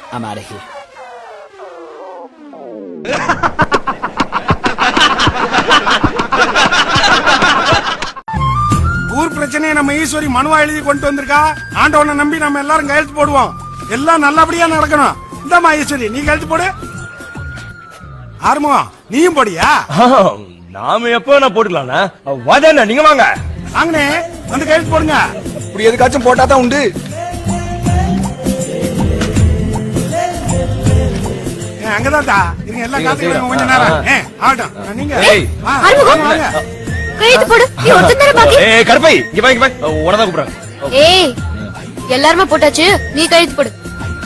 I'm out of here. ஊர் பிரச்சனையை நம்ம ஈஸ்வரி மனுவா எழுதி கொண்டு வந்திருக்கா. ஆண்டவனை நம்பி நம்ம எல்லாரும் கையெழுத்து போடுவோம். எல்லாம் நல்லபடியா நடக்கணும். இந்தம்மா ஈஸ்வரி, நீ கையெழுத்து போடு. ஆறுமுகம், நீயும் போடியா? நாம எப்ப நான் போட்டுக்கலாம்னா வாதாண்ணா, நீங்க வாங்க. வாங்கனே, வந்து கையெழுத்து போடுங்க. இப்படி எதுக்காச்சும் போட்டாதான் உண்டு. அங்கதான்டா இருங்க, எல்லாம் காத்துக்கிறாங்க கொஞ்ச நேரம். ஆகட்டும், நீங்க வாங்க. கையெழுத்து போடு. நீ ஒருத்தன் பாக்கி. ஏய் கருப்பை, இங்க வா, இங்க வா. உடனே கூப்பிடுறாங்க. ஏய், எல்லாருமே போட்டாச்சு, நீ கையெழுத்து போடு.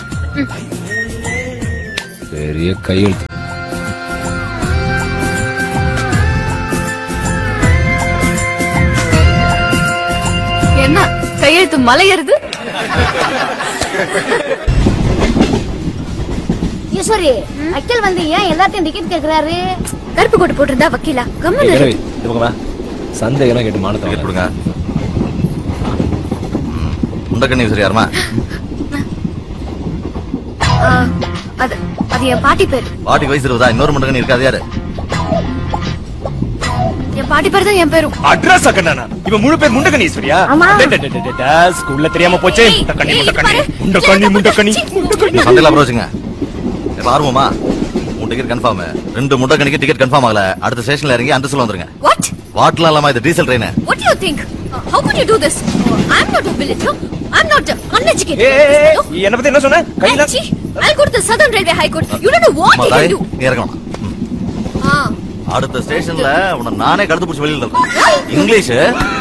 பெரிய கையெழுத்து. என்ன கையெழுத்து மலையறது? ஈஸ்வரி, அக்கில் வந்து ஏன் எல்லாத்தையும் டிக்கெட் கேக்குறாரு? கருப்பு கோட்டு போட்டிருந்தா வக்கீலா கம்மன் இரு. சந்தேகம் கேட்டு மானத்தை கொடுங்க. முண்டக்கண்ணி சரி யாருமா? அது அது என் பாட்டி பேர். பாட்டிக்கு வயசு 20. இன்னொரு முண்டக்கண்ணி இருக்காது யாரு? என் பாட்டி பேர் தான் என் பேரும். அட்ரஸ் அக்கண்ணா. இவ முழு பேர் முண்டக்கண்ணி ஈஸ்வரியா? ஸ்கூல்ல தெரியாம போச்சே. முண்டக்கண்ணி முண்டக்கண்ணி முண்டக்கண்ணி முண்டக்கண்ணி முண்டக்கண்ணி. சந்தையில அப்ரோச்சுங்க. ஆர்வமா? Ticket confirm. 2 முண்டக்கண்ணிக்கு டிக்கெட் கன்ஃபார்ம் ஆகல. அடுத்த ஸ்டேஷன்ல இறங்கி அந்த சொல்ல வந்துருங்க. வாட்? வாட்லாம் இல்லாம இது diesel train. What do you think? How could you do this? I'm not a villager. I'm not uneducated. என்ன பத்தி என்ன சொன்ன? கையில I'll go to the Southern Railway High Court. You don't know what you can do. நீ இறங்கணும். அடுத்த ஸ்டேஷன்ல உன்னை நானே கடத்து புடிச்சு வெளியில இருக்கேன். இங்கிலீஷ்.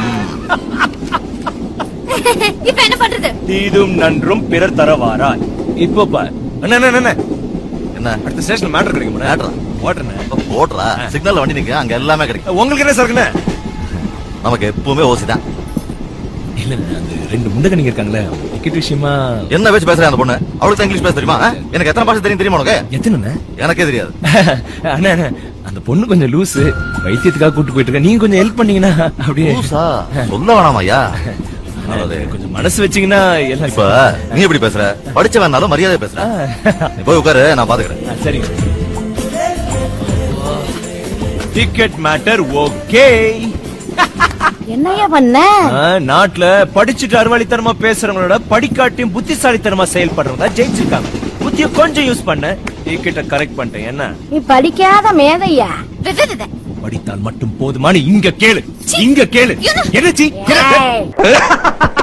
இப்ப என்ன பண்றது? தீதும் நன்றும் பிறர் தரவாரா. இப்போ பார். அண்ணா என்ன அடுத்த ஸ்டேஷன்ல மேட்டர் கிடைக்குமா? மேட்டர் ஓட்டறனே. ஓட்டறா. சிக்னல்ல வண்டி நிக்க, அங்க எல்லாமே கிடைக்கும். உங்களுக்கு என்ன சர்க்குனே? நமக்கு எப்பவுமே ஓசி தான். இல்ல அந்த 2 முண்டக்கண்ணிங்க இருக்காங்களே, டிக்கெட் விஷயமா என்ன பேச்சு பேசுறா அந்த பொண்ணு? அவளுக்கு இங்கிலீஷ் பேச தெரியுமா? எனக்கு எத்தனை பாஷை தெரியுமா உனக்கு? எத்தனை? எனக்கே தெரியாது. அண்ணா அந்த பொண்ணு கொஞ்சம் லூஸ். வைத்தியத்துக்காக கூட்டு போயிட்டு இருக்க. நீங்க கொஞ்சம் ஹெல்ப் பண்ணீங்கன்னா அப்படியே. லூசா? சொல்ல வேணாமையா? கொஞ்சம் மனசு வச்சீங்கன்னா எல்லாம். இப்ப நீ எப்படி பேசுற? படிச்சவனாலும் மரியாதை பேசுற. போய் உட்காரு, நான் பாத்துக்கிறேன். சரிங்க. Ticket matter okay. என்னையா பண்ண? நாட்டுல படிச்சுட்டு அறிவாளித்தனமா பேசுறவங்களோட படிக்காட்டியும் புத்திசாலித்தனமா செயல்படுறவங்க ஜெயிச்சிருக்காங்க. புத்திய கொஞ்சம் யூஸ் பண்ண டிக்கெட்ட கரெக்ட் பண்ணிட்டேன். என்ன நீ படிக்காத மேதையா? படித்தால் மட்டும் போதுமானு இங்க கேளு. இங்க கேளு. என்ன